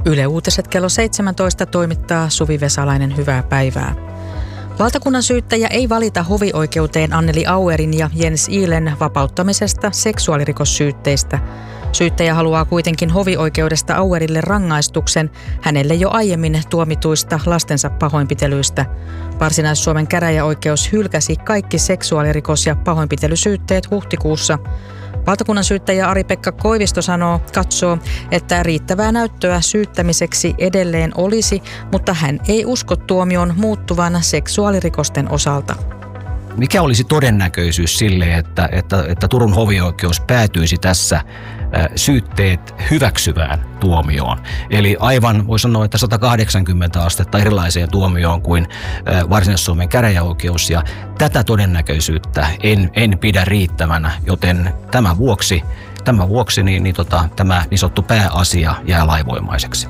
Yle Uutiset kello 17 toimittaa Suvi Vesalainen, hyvää päivää. Valtakunnan syyttäjä ei valita hovioikeuteen Anneli Auerin ja Jens Ihlen vapauttamisesta seksuaalirikossyytteistä. Syyttäjä haluaa kuitenkin hovioikeudesta Auerille rangaistuksen hänelle jo aiemmin tuomituista lastensa pahoinpitelyistä. Varsinais-Suomen käräjäoikeus hylkäsi kaikki seksuaalirikos- ja pahoinpitelysyytteet huhtikuussa. Valtakunnan syyttäjä Ari-Pekka Koivisto katsoo, että riittävää näyttöä syyttämiseksi edelleen olisi, mutta hän ei usko tuomion muuttuvan seksuaalirikosten osalta. Mikä olisi todennäköisyys sille, että Turun hovioikeus päätyisi tässä syytteet hyväksyvään tuomioon? Eli aivan voi sanoa, että 180 astetta erilaiseen tuomioon kuin Varsinais-Suomen käräjäoikeus, ja tätä todennäköisyyttä en pidä riittävänä, joten tämän vuoksi tämä niin sanottu pääasia jää lainvoimaiseksi.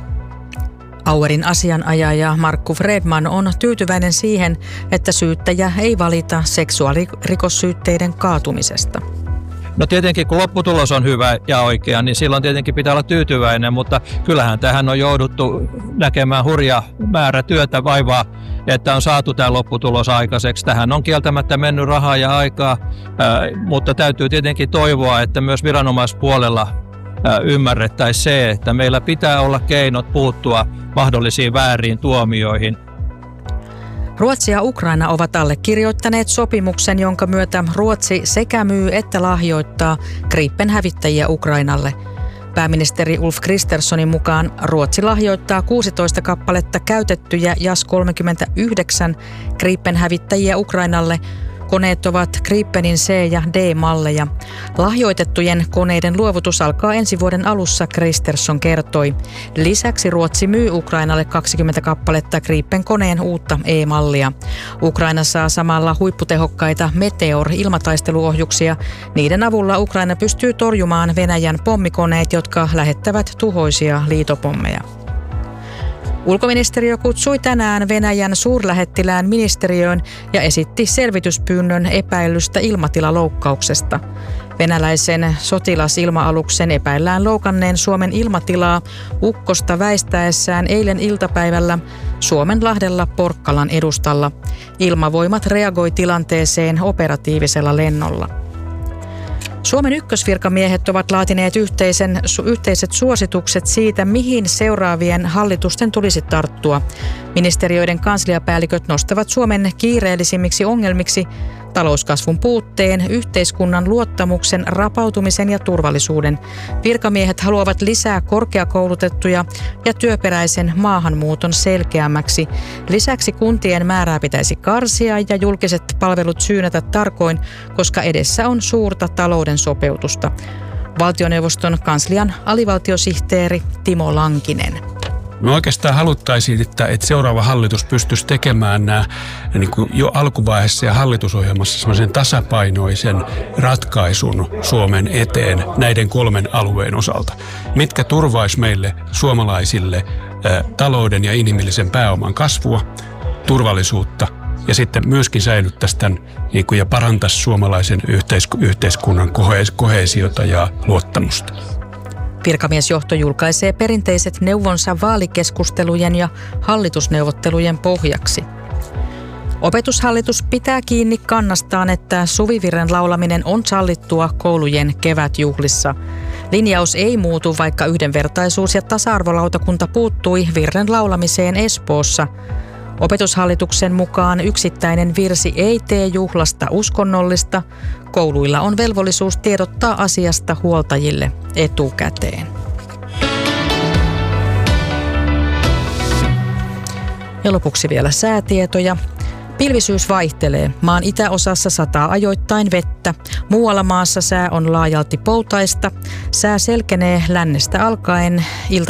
Auerin asianajaja Markku Fredman on tyytyväinen siihen, että syyttäjä ei valita seksuaalirikossyytteiden kaatumisesta. No tietenkin kun lopputulos on hyvä ja oikea, niin silloin tietenkin pitää olla tyytyväinen, mutta kyllähän tähän on jouduttu näkemään hurja määrä työtä vaivaa, että on saatu tämä lopputulos aikaiseksi. Tähän on kieltämättä mennyt rahaa ja aikaa, mutta täytyy tietenkin toivoa, että myös viranomaispuolella ymmärrettäisiin se, että meillä pitää olla keinot puuttua mahdollisiin vääriin tuomioihin. Ruotsi ja Ukraina ovat allekirjoittaneet sopimuksen, jonka myötä Ruotsi sekä myy että lahjoittaa Gripen-hävittäjiä Ukrainalle. Pääministeri Ulf Kristerssonin mukaan Ruotsi lahjoittaa 16 kappaletta käytettyjä JAS-39 Gripen-hävittäjiä Ukrainalle. Koneet ovat Gripenin C- ja D-malleja. Lahjoitettujen koneiden luovutus alkaa ensi vuoden alussa, Kristersson kertoi. Lisäksi Ruotsi myy Ukrainalle 20 kappaletta Gripen-koneen uutta E-mallia. Ukraina saa samalla huipputehokkaita Meteor-ilmataisteluohjuksia. Niiden avulla Ukraina pystyy torjumaan Venäjän pommikoneet, jotka lähettävät tuhoisia liitopommeja. Ulkoministeriö kutsui tänään Venäjän suurlähettilään ministeriöön ja esitti selvityspyynnön epäillystä ilmatilaloukkauksesta. Venäläisen sotilasilma-aluksen epäillään loukanneen Suomen ilmatilaa ukkosta väistäessään eilen iltapäivällä Suomenlahdella Porkkalan edustalla. Ilmavoimat reagoi tilanteeseen operatiivisella lennolla. Suomen ykkösvirkamiehet ovat laatineet yhteiset suositukset siitä, mihin seuraavien hallitusten tulisi tarttua. Ministeriöiden kansliapäälliköt nostavat Suomen kiireellisimmiksi ongelmiksi talouskasvun puutteen, yhteiskunnan luottamuksen rapautumisen ja turvallisuuden. Virkamiehet haluavat lisää korkeakoulutettuja ja työperäisen maahanmuuton selkeämmäksi. Lisäksi kuntien määrää pitäisi karsia ja julkiset palvelut syynätä tarkoin, koska edessä on suurta talouden sopeutusta. Valtioneuvoston kanslian alivaltiosihteeri Timo Lankinen. Me oikeastaan haluttaisiin, että seuraava hallitus pystyisi tekemään nämä niin kuin jo alkuvaiheessa ja hallitusohjelmassa sellaisen tasapainoisen ratkaisun Suomen eteen näiden 3 alueen osalta, mitkä turvaisi meille suomalaisille talouden ja inhimillisen pääoman kasvua, turvallisuutta ja sitten myöskin säilyttäisi tämän ja parantaisi suomalaisen yhteiskunnan koheesiota ja luottamusta. Virkamiesjohto julkaisee perinteiset neuvonsa vaalikeskustelujen ja hallitusneuvottelujen pohjaksi. Opetushallitus pitää kiinni kannastaan, että suvivirren laulaminen on sallittua koulujen kevätjuhlissa. Linjaus ei muutu, vaikka yhdenvertaisuus- ja tasa-arvolautakunta puuttui virren laulamiseen Espoossa. Opetushallituksen mukaan yksittäinen virsi ei tee juhlasta uskonnollista. Kouluilla on velvollisuus tiedottaa asiasta huoltajille etukäteen. Ja lopuksi vielä säätietoja. Pilvisyys vaihtelee. Maan itäosassa sataa ajoittain vettä. Muualla maassa sää on laajalti poutaista. Sää selkenee lännestä alkaen.